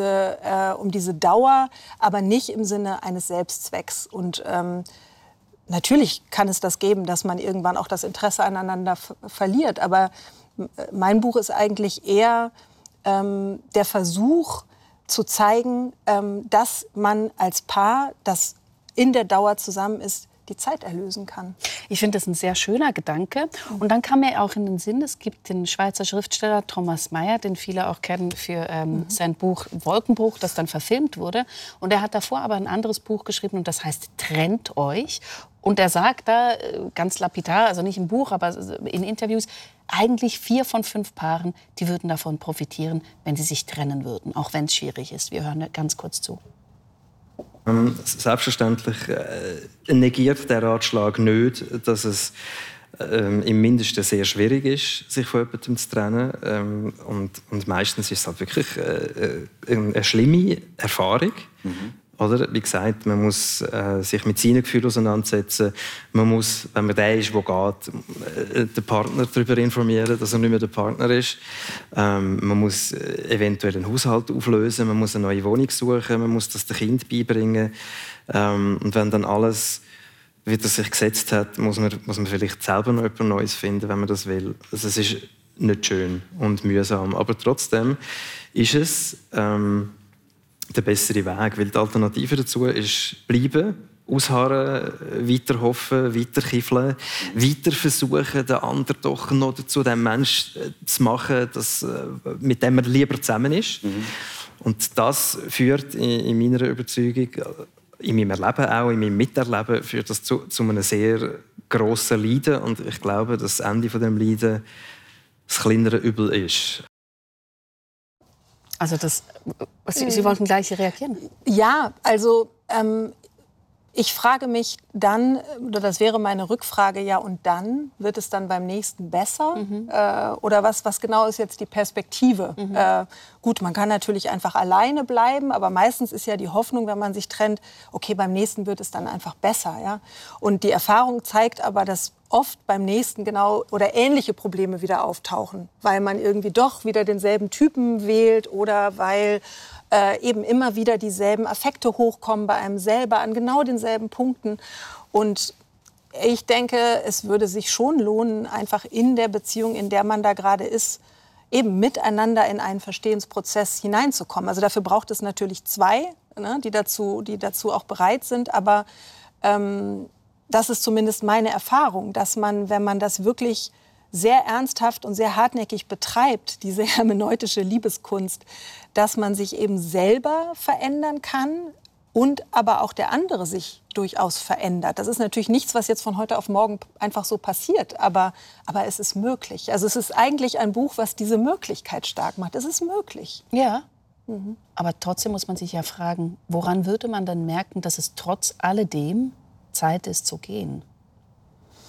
Dauer, aber nicht im Sinne eines Selbstzwecks. Und natürlich kann es das geben, dass man irgendwann auch das Interesse aneinander verliert. Aber mein Buch ist eigentlich eher der Versuch, zu zeigen, dass man als Paar, das in der Dauer zusammen ist, die Zeit erlösen kann. Ich finde das ein sehr schöner Gedanke. Und dann kam mir auch in den Sinn, es gibt den Schweizer Schriftsteller Thomas Mann, den viele auch kennen für sein Buch Wolkenbruch, das dann verfilmt wurde. Und er hat davor aber ein anderes Buch geschrieben und das heißt Trennt euch. Und er sagt da ganz lapidar, also nicht im Buch, aber in Interviews, eigentlich 4 von 5 Paaren, die würden davon profitieren, wenn sie sich trennen würden, auch wenn es schwierig ist. Wir hören ganz kurz zu. Selbstverständlich negiert der Ratschlag nicht, dass es im Mindesten sehr schwierig ist, sich von jemandem zu trennen. Und meistens ist es halt wirklich eine schlimme Erfahrung. Oder? Wie gesagt, man muss sich mit seinen Gefühlen auseinandersetzen. Man muss, wenn man der ist, der geht, den Partner darüber informieren, dass er nicht mehr der Partner ist. Man muss eventuell einen Haushalt auflösen, man muss eine neue Wohnung suchen, man muss das dem Kind beibringen. Und wenn dann alles wieder sich gesetzt hat, muss man vielleicht selber noch etwas Neues finden, wenn man das will. Also es ist nicht schön und mühsam, aber trotzdem ist es der bessere Weg, weil die Alternative dazu ist bleiben, ausharren, weiter hoffen, weiter kiffeln, weiter versuchen, den anderen doch noch zu dem Menschen zu machen, mit dem man lieber zusammen ist. Und das führt in meiner Überzeugung, in meinem Erleben auch, in meinem Miterleben, führt das zu einem sehr grossen Leiden. Und ich glaube, dass das Ende von dem Leiden das kleinere Übel ist. Also Sie wollten gleich reagieren? Ja, also ich frage mich dann, oder das wäre meine Rückfrage, ja und dann? Wird es dann beim nächsten besser? Oder was genau ist jetzt die Perspektive? Gut, man kann natürlich einfach alleine bleiben, aber meistens ist ja die Hoffnung, wenn man sich trennt, okay, beim nächsten wird es dann einfach besser. Ja? Und die Erfahrung zeigt aber, dass oft beim nächsten genau oder ähnliche Probleme wieder auftauchen, weil man irgendwie doch wieder denselben Typen wählt oder weil eben immer wieder dieselben Affekte hochkommen bei einem selber an genau denselben Punkten. Und ich denke, es würde sich schon lohnen, einfach in der Beziehung, in der man da gerade ist, eben miteinander in einen Verstehensprozess hineinzukommen. Also dafür braucht es natürlich 2, ne, die dazu auch bereit sind. Aber das ist zumindest meine Erfahrung, dass man, wenn man das wirklich sehr ernsthaft und sehr hartnäckig betreibt, diese hermeneutische Liebeskunst, dass man sich eben selber verändern kann und aber auch der andere sich durchaus verändert. Das ist natürlich nichts, was jetzt von heute auf morgen einfach so passiert, aber es ist möglich. Also es ist eigentlich ein Buch, was diese Möglichkeit stark macht. Es ist möglich. Ja, aber trotzdem muss man sich ja fragen, woran würde man dann merken, dass es trotz alledem Zeit ist zu gehen?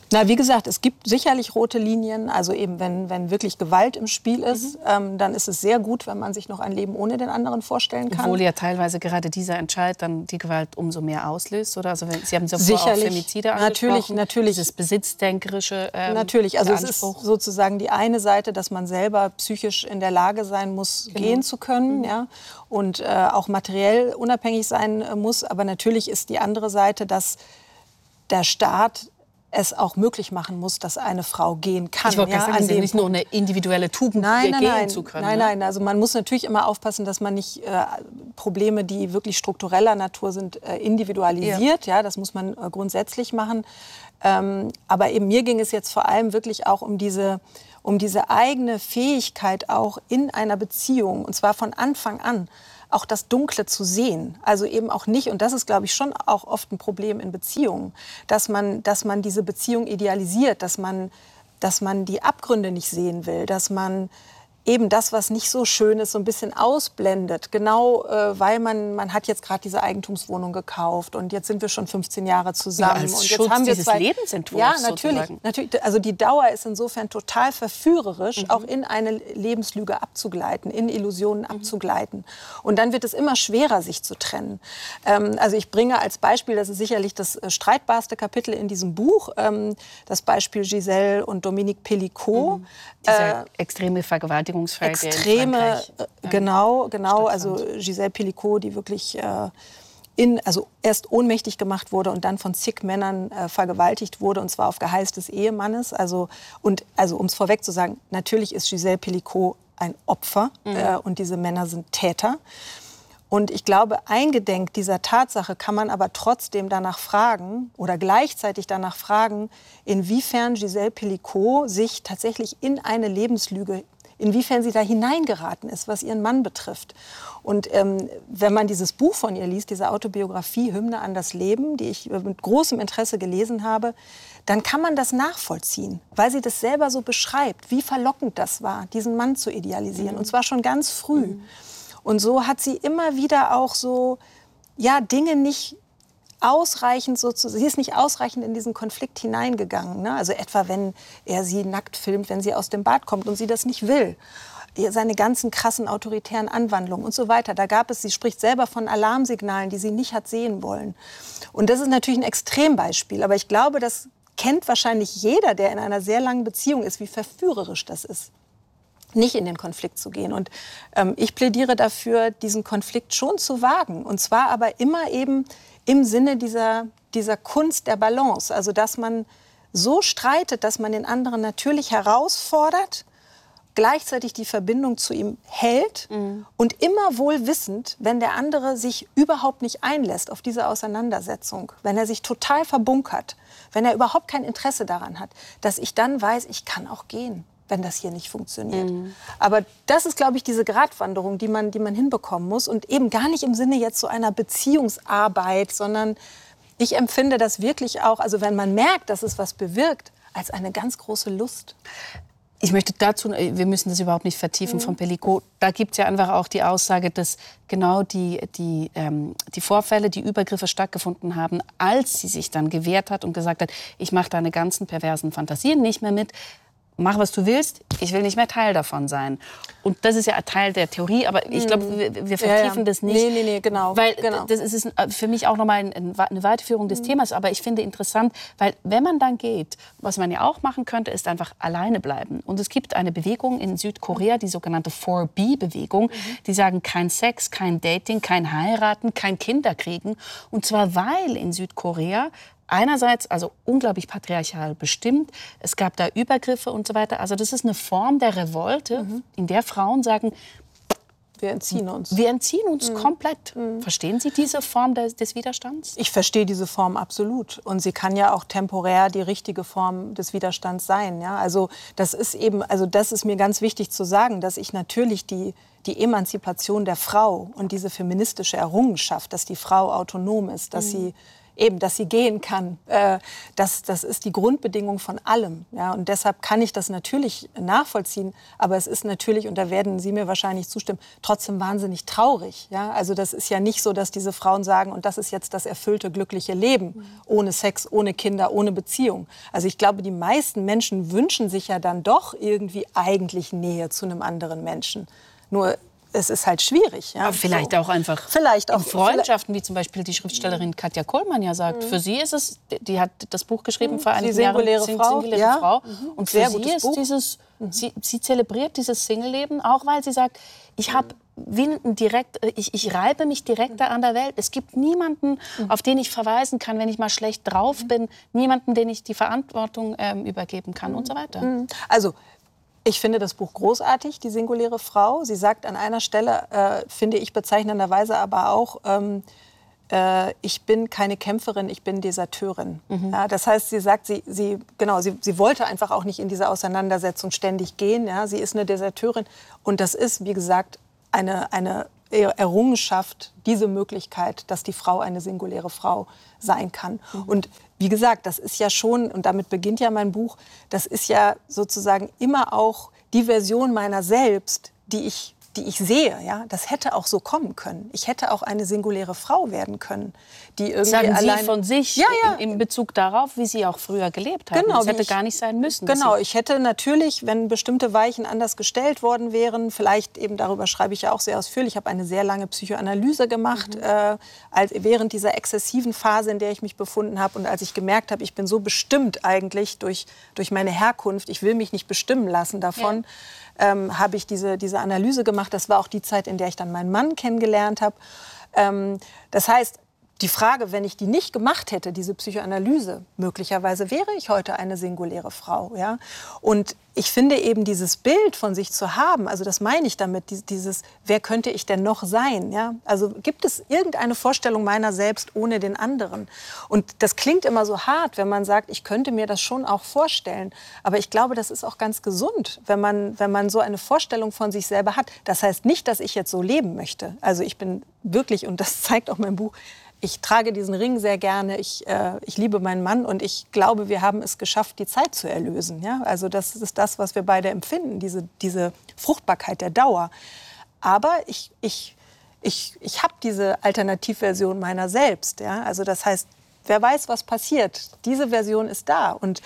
Na, wie gesagt, es gibt sicherlich rote Linien. Also eben, wenn wirklich Gewalt im Spiel ist, dann ist es sehr gut, wenn man sich noch ein Leben ohne den anderen vorstellen kann. Obwohl ja teilweise gerade dieser Entscheid dann die Gewalt umso mehr auslöst, oder? Also Sie haben zuvor auch Femizide angesprochen. Natürlich. Dieses besitzdenkerische Natürlich. Also es ist sozusagen die eine Seite, dass man selber psychisch in der Lage sein muss, gehen zu können, ja, und auch materiell unabhängig sein muss. Aber natürlich ist die andere Seite, dass der Staat es auch möglich machen muss, dass eine Frau gehen kann. Ich wollte sagen, es ist nicht nur eine individuelle Tugend, gehen zu können. Nein. Also man muss natürlich immer aufpassen, dass man nicht Probleme, die wirklich struktureller Natur sind, individualisiert. Ja, das muss man grundsätzlich machen. Aber eben mir ging es jetzt vor allem wirklich auch um diese eigene Fähigkeit auch in einer Beziehung, und zwar von Anfang an, auch das Dunkle zu sehen. Also eben auch nicht, und das ist, glaube ich, schon auch oft ein Problem in Beziehungen, dass man diese Beziehung idealisiert, dass man die Abgründe nicht sehen will, dass man eben das, was nicht so schön ist, so ein bisschen ausblendet. Genau, weil man hat jetzt gerade diese Eigentumswohnung gekauft und jetzt sind wir schon 15 Jahre zusammen. Ja, als und jetzt Schutz haben wir dieses Lebensentwurfs. Ja, natürlich. Also die Dauer ist insofern total verführerisch, auch in eine Lebenslüge abzugleiten, in Illusionen abzugleiten. Und dann wird es immer schwerer, sich zu trennen. Also ich bringe als Beispiel, das ist sicherlich das streitbarste Kapitel in diesem Buch, das Beispiel Giselle und Dominique Pellicot. Diese extreme Vergewaltigungsfälle. Genau. Also Giselle Pellicot, die wirklich erst ohnmächtig gemacht wurde und dann von zig Männern vergewaltigt wurde, und zwar auf Geheiß des Ehemannes. Also um es vorweg zu sagen, natürlich ist Giselle Pellicot ein Opfer und diese Männer sind Täter. Und ich glaube, eingedenk dieser Tatsache kann man aber trotzdem danach fragen oder gleichzeitig danach fragen, inwiefern Giselle Pellicot sich tatsächlich in eine Lebenslüge, inwiefern sie da hineingeraten ist, was ihren Mann betrifft. Und wenn man dieses Buch von ihr liest, diese Autobiografie Hymne an das Leben, die ich mit großem Interesse gelesen habe, dann kann man das nachvollziehen, weil sie das selber so beschreibt, wie verlockend das war, diesen Mann zu idealisieren, und zwar schon ganz früh. Und so hat sie immer wieder auch so, Dinge nicht ausreichend, sie ist nicht ausreichend in diesen Konflikt hineingegangen. Ne? Also etwa, wenn er sie nackt filmt, wenn sie aus dem Bad kommt und sie das nicht will. Seine ganzen krassen autoritären Anwandlungen und so weiter. Sie spricht selber von Alarmsignalen, die sie nicht hat sehen wollen. Und das ist natürlich ein Extrembeispiel. Aber ich glaube, das kennt wahrscheinlich jeder, der in einer sehr langen Beziehung ist, wie verführerisch das ist, nicht in den Konflikt zu gehen. Und ich plädiere dafür, diesen Konflikt schon zu wagen. Und zwar aber immer eben im Sinne dieser Kunst der Balance. Also dass man so streitet, dass man den anderen natürlich herausfordert, gleichzeitig die Verbindung zu ihm hält und immer wohl wissend, wenn der andere sich überhaupt nicht einlässt auf diese Auseinandersetzung, wenn er sich total verbunkert, wenn er überhaupt kein Interesse daran hat, dass ich dann weiß, ich kann auch gehen, wenn das hier nicht funktioniert. Aber das ist, glaube ich, diese Gratwanderung, die man hinbekommen muss. Und eben gar nicht im Sinne jetzt so einer Beziehungsarbeit, sondern ich empfinde das wirklich auch, also wenn man merkt, dass es was bewirkt, als eine ganz große Lust. Ich möchte dazu, wir müssen das überhaupt nicht vertiefen von Pellicot. Da gibt es ja einfach auch die Aussage, dass genau die Vorfälle, die Übergriffe stattgefunden haben, als sie sich dann gewehrt hat und gesagt hat, ich mache deine ganzen perversen Fantasien nicht mehr mit, mach, was du willst, ich will nicht mehr Teil davon sein. Und das ist ja ein Teil der Theorie, aber ich glaube, wir vertiefen das nicht. Nee, genau. Weil das ist für mich auch nochmal eine Weiterführung des Themas. Aber ich finde interessant, weil wenn man dann geht, was man ja auch machen könnte, ist einfach alleine bleiben. Und es gibt eine Bewegung in Südkorea, die sogenannte 4B-Bewegung, die sagen, kein Sex, kein Dating, kein Heiraten, kein Kinderkriegen. Und zwar, weil in Südkorea einerseits also unglaublich patriarchal bestimmt. Es gab da Übergriffe und so weiter. Also das ist eine Form der Revolte, in der Frauen sagen, wir entziehen uns. Wir entziehen uns komplett. Verstehen Sie diese Form des Widerstands? Ich verstehe diese Form absolut. Und sie kann ja auch temporär die richtige Form des Widerstands sein. Ja? Also das ist mir ganz wichtig zu sagen, dass ich natürlich die Emanzipation der Frau und diese feministische Errungenschaft, dass die Frau autonom ist, dass sie Eben, dass sie gehen kann, das ist die Grundbedingung von allem. Ja? Und deshalb kann ich das natürlich nachvollziehen. Aber es ist natürlich, und da werden Sie mir wahrscheinlich zustimmen, trotzdem wahnsinnig traurig. Ja? Also das ist ja nicht so, dass diese Frauen sagen, und das ist jetzt das erfüllte, glückliche Leben, ohne Sex, ohne Kinder, ohne Beziehung. Also ich glaube, die meisten Menschen wünschen sich ja dann doch irgendwie eigentlich Nähe zu einem anderen Menschen. Nur es ist halt schwierig. Ja? Aber vielleicht auch einfach in Freundschaften, wie zum Beispiel die Schriftstellerin Katja Kollmann ja sagt. Für sie ist es, die hat das Buch geschrieben vor einigen Jahren, Singuläre Frau. Und für sie ist dieses, sie zelebriert dieses Single-Leben, auch weil sie sagt, ich habe ich reibe mich direkter an der Welt. Es gibt niemanden, auf den ich verweisen kann, wenn ich mal schlecht drauf bin. Niemanden, den ich die Verantwortung übergeben kann und so weiter. Also ich finde das Buch großartig, Die singuläre Frau. Sie sagt an einer Stelle, finde ich bezeichnenderweise aber auch, ich bin keine Kämpferin, ich bin Deserteurin. Ja, das heißt, sie sagt, sie wollte einfach auch nicht in diese Auseinandersetzung ständig gehen. Ja, sie ist eine Deserteurin und das ist, wie gesagt, eine Errungenschaft, diese Möglichkeit, dass die Frau eine singuläre Frau sein kann. Und wie gesagt, das ist ja schon, und damit beginnt ja mein Buch, das ist ja sozusagen immer auch die Version meiner selbst, die ich sehe. Ja? Das hätte auch so kommen können. Ich hätte auch eine singuläre Frau werden können, die irgendwie sagen Sie allein von sich in Bezug darauf, wie Sie auch früher gelebt haben. Genau, das hätte gar nicht sein müssen. Genau, ich hätte natürlich, wenn bestimmte Weichen anders gestellt worden wären, vielleicht eben, darüber schreibe ich ja auch sehr ausführlich, ich habe eine sehr lange Psychoanalyse gemacht, während dieser exzessiven Phase, in der ich mich befunden habe und als ich gemerkt habe, ich bin so bestimmt eigentlich durch meine Herkunft, ich will mich nicht bestimmen lassen davon, habe ich diese Analyse gemacht. Das war auch die Zeit, in der ich dann meinen Mann kennengelernt habe. Das heißt, die Frage, wenn ich die nicht gemacht hätte, diese Psychoanalyse, möglicherweise wäre ich heute eine singuläre Frau. Ja? Und ich finde eben dieses Bild von sich zu haben, also das meine ich damit, dieses, wer könnte ich denn noch sein? Ja? Also gibt es irgendeine Vorstellung meiner selbst ohne den anderen? Und das klingt immer so hart, wenn man sagt, ich könnte mir das schon auch vorstellen. Aber ich glaube, das ist auch ganz gesund, wenn man so eine Vorstellung von sich selber hat. Das heißt nicht, dass ich jetzt so leben möchte. Also ich bin wirklich, und das zeigt auch mein Buch, ich trage diesen Ring sehr gerne, ich liebe meinen Mann und ich glaube, wir haben es geschafft, die Zeit zu erlösen. Ja? Also das ist das, was wir beide empfinden, diese Fruchtbarkeit der Dauer. Aber ich habe diese Alternativversion meiner selbst. Ja? Also das heißt, wer weiß, was passiert. Diese Version ist da und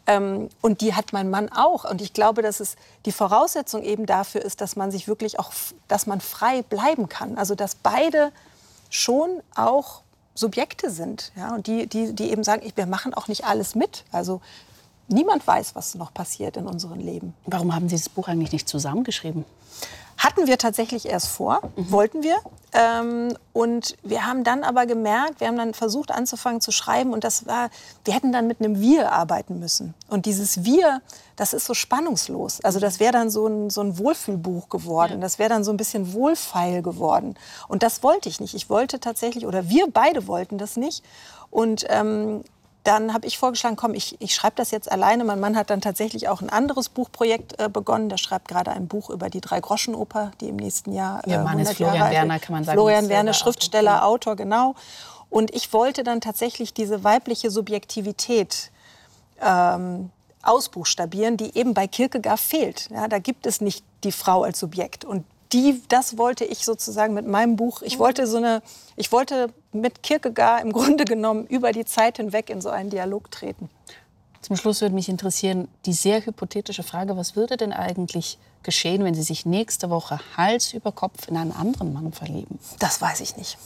die hat mein Mann auch. Und ich glaube, dass es die Voraussetzung eben dafür ist, dass man sich wirklich auch, dass man frei bleiben kann. Also dass beide schon auch Subjekte sind, ja, und die eben sagen, wir machen auch nicht alles mit. Also niemand weiß, was noch passiert in unserem Leben. Warum haben Sie das Buch eigentlich nicht zusammengeschrieben? Hatten wir tatsächlich erst vor, wollten wir. Und wir haben dann aber gemerkt, wir haben dann versucht anzufangen zu schreiben und wir hätten dann mit einem Wir arbeiten müssen. Und dieses Wir, das ist so spannungslos. Also das wäre dann so ein Wohlfühlbuch geworden. Ja. Das wäre dann so ein bisschen wohlfeil geworden. Und das wollte ich nicht. Ich wollte tatsächlich, oder wir beide wollten das nicht. Und dann habe ich vorgeschlagen, komm, ich schreibe das jetzt alleine. Mein Mann hat dann tatsächlich auch ein anderes Buchprojekt begonnen. Der schreibt gerade ein Buch über die Drei-Groschen-Oper, die im nächsten Jahr Ihr Mann ist Florian Werner, kann man sagen. Florian Werner, Schriftsteller, Autor, genau. Und ich wollte dann tatsächlich diese weibliche Subjektivität ausbuchstabieren, die eben bei Kierkegaard fehlt. Ja, da gibt es nicht die Frau als Subjekt. Und das wollte ich sozusagen mit meinem Buch. Ich wollte mit Kierkegaard im Grunde genommen über die Zeit hinweg in so einen Dialog treten. Zum Schluss würde mich interessieren, die sehr hypothetische Frage, was würde denn eigentlich geschehen, wenn Sie sich nächste Woche Hals über Kopf in einen anderen Mann verlieben? Das weiß ich nicht.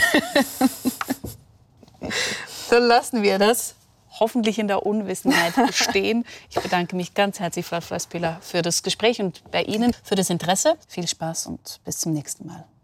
Dann lassen wir das hoffentlich in der Unwissenheit bestehen. Ich bedanke mich ganz herzlich, Frau Fleißbühler, für das Gespräch und bei Ihnen für das Interesse. Viel Spaß und bis zum nächsten Mal.